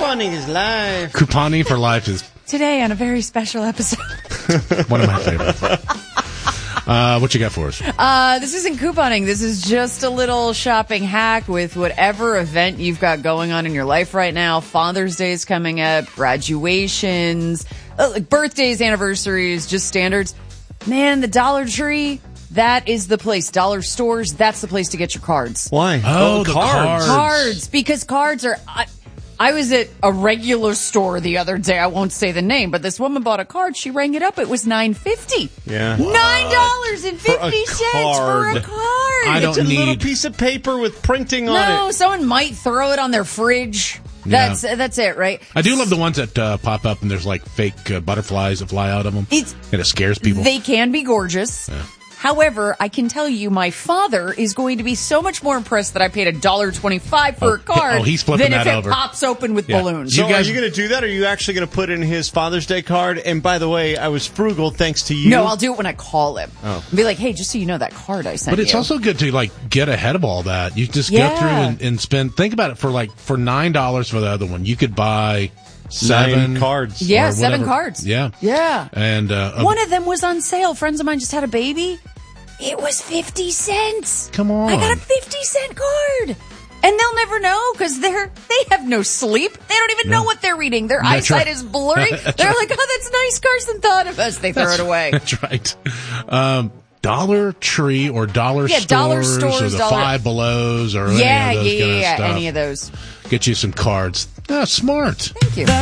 Couponing is life. Couponing for life is Today on a very special episode. one of my favorites. What you got for us? This isn't couponing. This is just a little shopping hack with whatever event you've got going on in your life right now. Father's Day is coming up, graduations, birthdays, anniversaries, just standards. Man, the Dollar Tree, that is the place. Dollar stores, that's the place to get your cards. Why? Oh, the cards. Cards, because cards are... I was at a regular store the other day. I won't say the name, but this woman bought a card. She rang it up. It was $9.50. Yeah. $9.50 for a card. I don't It's a little need. piece of paper with printing on No, it. someone might throw it on their fridge. Yeah. That's it, right? I do love the ones that pop up and there's like fake butterflies that fly out of them. And it scares people. They can be gorgeous. Yeah. However, I can tell you my father is going to be so much more impressed that I paid $1.25 for a card he's flipping than if that it over. pops open with Yeah. balloons. So You guys- are you going to do that? Or are you actually going to put in his Father's Day card? And by the way, I was frugal thanks to you. No, I'll do it when I call him. Oh. Be like, hey, just so you know that card I sent you. But it's also good to like get ahead of all that. You just go Yeah. through and spend. Think about it for $9 for the other one. You could buy 7 9 cards. Yeah, or 7 whatever. cards. Yeah. Yeah. And One of them was on sale. Friends of mine just had a baby. It was 50 cents. Come on. I got a 50-cent card. And they'll never know because they have no sleep. They don't even know what they're reading. Their That's eyesight right. is blurry. They're like, oh, that's nice. Carson thought of us. They throw it away. That's right. Dollar Tree or Dollar Yeah, Stores, Dollar Stores, or the Dollar- Five Belows or Yeah, any of those kind of stuff. any of those. Get you some cards. Smart. Thank you.